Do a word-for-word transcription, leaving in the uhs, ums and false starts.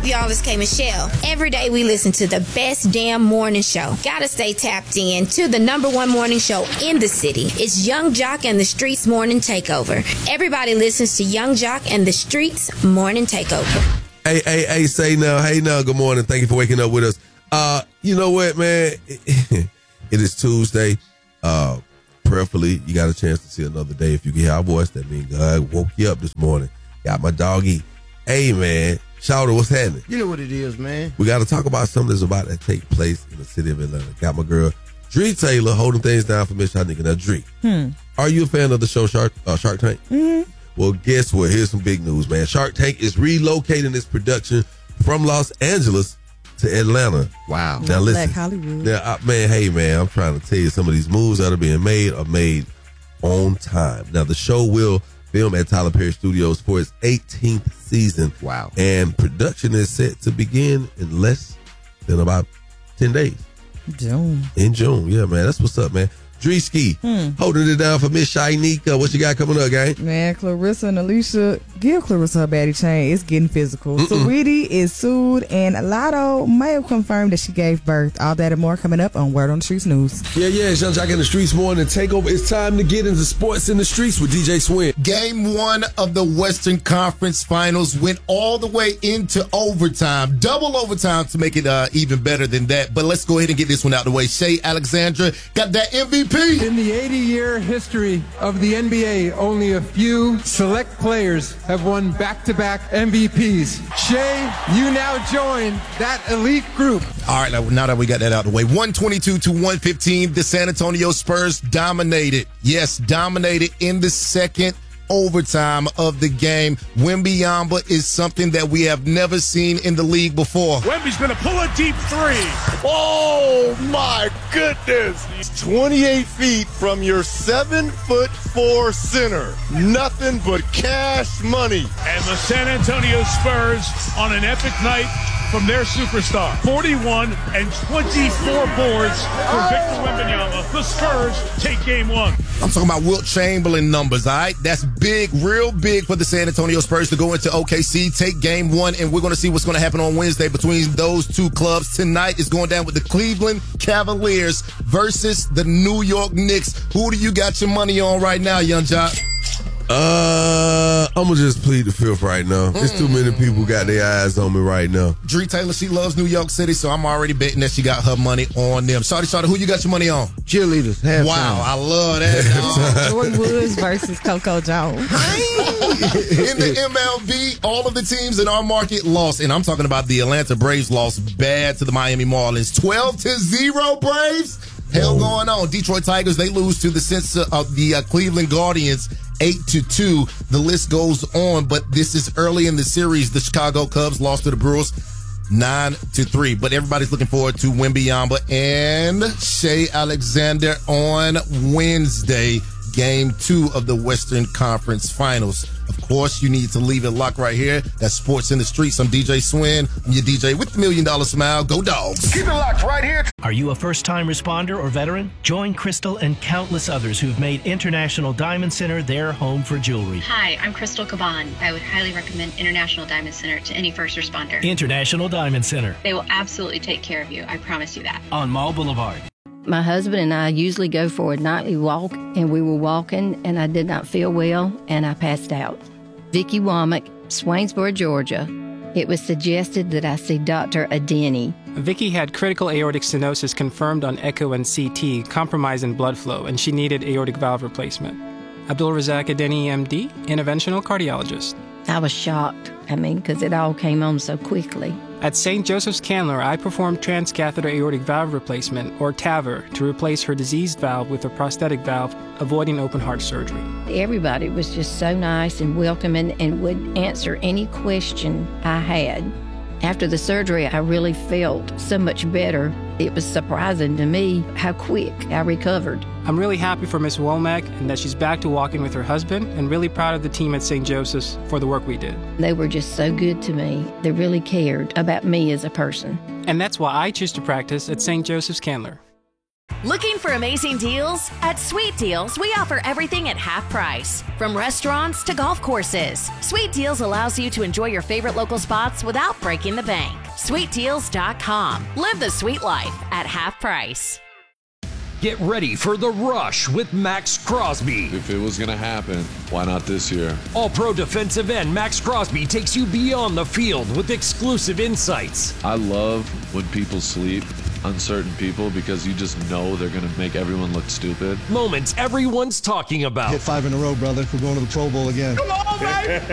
up, y'all? It's K. Michelle. Every day we listen to the best damn morning show. Gotta stay tapped in to the number one morning show in the city. It's Young Jock and the Streets Morning Takeover. Everybody listens to Young Jock and the Streets Morning Takeover. Hey, hey, hey, say now. Hey, now. Good morning. Thank you for waking up with us. Uh, you know what, man? It is Tuesday. Uh, prayerfully, you got a chance to see another day. If you can hear our voice, that means God woke you up this morning. Got my doggy. Hey, man. Shouter, what's happening? You know what it is, man. We got to talk about something that's about to take place in the city of Atlanta. Got my girl, Dree Taylor, holding things down for Miss Shanika. Now, Dree, hmm. are you a fan of the show Shark, uh, Shark Tank? Mm-hmm. Well, guess what? Here's some big news, man. Shark Tank is relocating its production from Los Angeles to Atlanta. Wow. Now, listen. Black Hollywood. Now, uh, man, hey, man, I'm trying to tell you, some of these moves that are being made are made on time. Now, the show will film at Tyler Perry Studios for its eighteenth season. Wow. And production is set to begin in less than about ten days. June. In June. Yeah, man. That's what's up, man. Dreeski, hmm. holding it down for Miss Shanika. What you got coming up, gang? Man, Clarissa and Alicia, give Clarissa her baddie chain. It's getting physical. Mm-mm. Saweetie is sued, and Lotto may have confirmed that she gave birth. All that and more coming up on Word on the Streets News. Yeah, yeah, it's Young Jock in the Streets Morning Takeover. It's time to get into sports in the streets with D J Swin. Game one of the Western Conference Finals went all the way into overtime. Double overtime to make it uh, even better than that. But let's go ahead and get this one out of the way. Shai Alexander got that M V P. In the eighty-year history of the N B A, only a few select players have won back-to-back M V Ps. Shai, you now join that elite group. All right, now that we got that out of the way, one twenty-two to one fifteen, the San Antonio Spurs dominated. Yes, dominated in the second overtime of the game. Wembanyama is something that we have never seen in the league before. Wemby's going to pull a deep three. Oh, my goodness. He's twenty-eight feet from your seven foot four center. Nothing but cash money. And the San Antonio Spurs on an epic night from their superstar. forty-one and twenty-four boards for Victor Wembanyama. The Spurs take game one. I'm talking about Wilt Chamberlain numbers, all right? That's big, real big for the San Antonio Spurs to go into O K C, take game one, and we're going to see what's going to happen on Wednesday between those two clubs. Tonight is going down with the Cleveland Cavaliers versus the New York Knicks. Who do you got your money on right now, Young Jock? Uh, I'm going to just plead the fifth right now. Mm. There's too many people got their eyes on me right now. Dree Taylor, she loves New York City, so I'm already betting that she got her money on them. Shawty, Shawty, who you got your money on? Cheerleaders. Wow, time. I love that. Jordan Woods versus Coco Jones. In the M L B, all of the teams in our market lost, and I'm talking about the Atlanta Braves lost bad to the Miami Marlins. twelve to zero Braves? Hell going on. Detroit Tigers, they lose to the sense of the uh, Cleveland Guardians eight to two. The list goes on, but this is early in the series. The Chicago Cubs lost to the Brewers nine to three. But everybody's looking forward to Wembanyama and Shai Alexander on Wednesday, game two of the Western Conference Finals. Of course, you need to leave it locked right here. That's Sports in the Streets. I'm D J Swin. I'm your D J with the Million Dollar Smile. Go Dogs. Keep it locked right here. Are you a first-time responder or veteran? Join Crystal and countless others who've made International Diamond Center their home for jewelry. Hi, I'm Crystal Caban. I would highly recommend International Diamond Center to any first responder. International Diamond Center. They will absolutely take care of you. I promise you that. On Mall Boulevard. My husband and I usually go for a nightly walk, and we were walking, and I did not feel well, and I passed out. Vicki Womack, Swainsboro, Georgia. It was suggested that I see Doctor Adeni. Vicki had critical aortic stenosis confirmed on echo and C T, compromise in blood flow, and she needed aortic valve replacement. Abdul Razak Adeni, M D, interventional cardiologist. I was shocked, I mean, because it all came on so quickly. At Saint Joseph's Candler, I performed transcatheter aortic valve replacement, or T A V R, to replace her diseased valve with a prosthetic valve, avoiding open heart surgery. Everybody was just so nice and welcoming and would answer any question I had. After the surgery, I really felt so much better. It was surprising to me how quick I recovered. I'm really happy for Miss Womack and that she's back to walking with her husband, and really proud of the team at Saint Joseph's for the work we did. They were just so good to me. They really cared about me as a person. And that's why I choose to practice at Saint Joseph's Candler. Looking for amazing deals? At Sweet Deals, we offer everything at half price. From restaurants to golf courses, Sweet Deals allows you to enjoy your favorite local spots without breaking the bank. sweet deals dot com. Live the sweet life at half price. Get ready for the rush with Max Crosby. If it was going to happen, why not this year? All-Pro defensive end Max Crosby takes you beyond the field with exclusive insights. I love when people sleep, uncertain people, because you just know they're going to make everyone look stupid. Moments everyone's talking about. Hit five in a row, brother. We're going to the Pro Bowl again. Come on, baby!